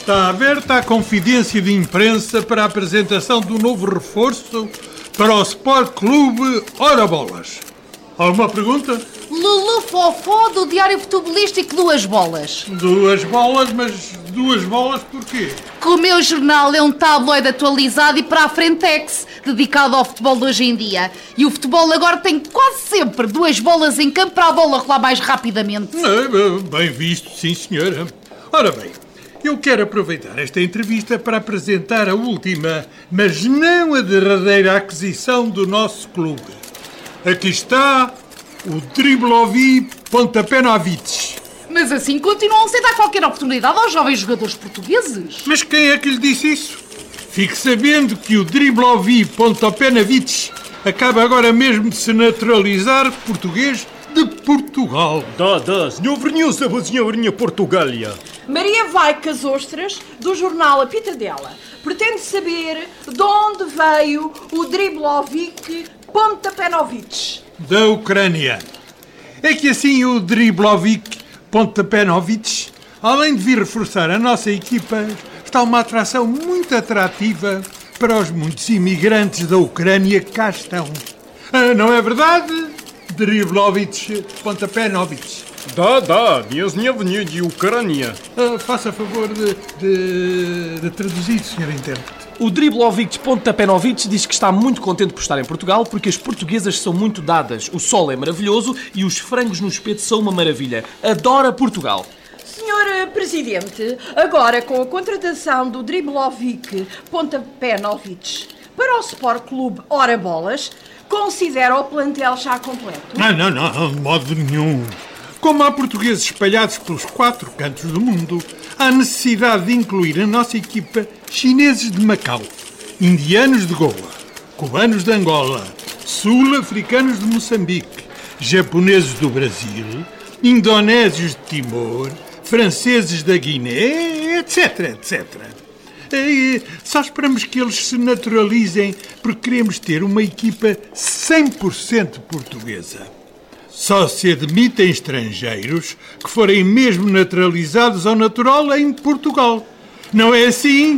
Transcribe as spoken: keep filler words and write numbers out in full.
Está aberta a confidência de imprensa para a apresentação do novo reforço para o Sport Clube Ora Bolas. Alguma pergunta? Lulu Fofó do Diário Futebolístico Duas Bolas. Duas bolas, mas duas bolas porquê? Que o meu jornal é um tabloide atualizado e para a Frentex, dedicado ao futebol de hoje em dia. E o futebol agora tem quase sempre duas bolas em campo para a bola rolar mais rapidamente. É, bem visto, sim senhora. Ora bem, eu quero aproveitar esta entrevista para apresentar a última, mas não a derradeira aquisição do nosso clube. Aqui está o Driblovi Pontapé-Novic. Mas assim continuam sem dar qualquer oportunidade aos jovens jogadores portugueses. Mas quem é que lhe disse isso? Fique sabendo que o Driblovi Pontapé-Novic acaba agora mesmo de se naturalizar português de Portugal. Da, da, senhor Vernhosa, senhorinha Portugália. Maria Vaicas Ostras, do jornal A Pitadela, pretende saber de onde veio o Driblovic Pontapé-Novic. Da Ucrânia. É que assim o Driblovic Pontapé-Novic, além de vir reforçar a nossa equipa, está uma atração muito atrativa para os muitos imigrantes da Ucrânia que cá estão. Ah, não é verdade, Driblovic Pontapé-Novic? Da, da, minha senhorinha de Ucrânia. Ah, faça favor de, de, de traduzir, senhor intérprete. O Driblovic Pontapé-Novic diz que está muito contente por estar em Portugal porque as portuguesas são muito dadas, o sol é maravilhoso e os frangos no espeto são uma maravilha. Adora Portugal. senhor Presidente, agora com a contratação do Driblovic Pontapé-Novic para o Sport Clube Ora Bolas, considera o plantel já completo? Não, não, não, de modo nenhum. Como há portugueses espalhados pelos quatro cantos do mundo, há necessidade de incluir na nossa equipa chineses de Macau, indianos de Goa, cubanos de Angola, sul-africanos de Moçambique, japoneses do Brasil, indonésios de Timor, franceses da Guiné, etc, etcétera. E só esperamos que eles se naturalizem porque queremos ter uma equipa cem por cento portuguesa. Só se admitem estrangeiros que forem mesmo naturalizados ao natural em Portugal. Não é assim?